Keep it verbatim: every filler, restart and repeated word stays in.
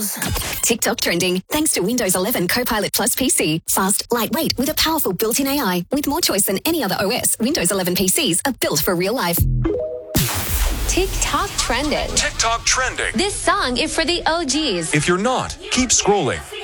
news. TikTok trending thanks to Windows eleven Copilot Plus P C. Fast, lightweight with a powerful built-in A I. With more choice than any other O S, Windows eleven P Cs are built for real life. TikTok trending. TikTok trending. This song is for the O Gs. If you're not, keep scrolling.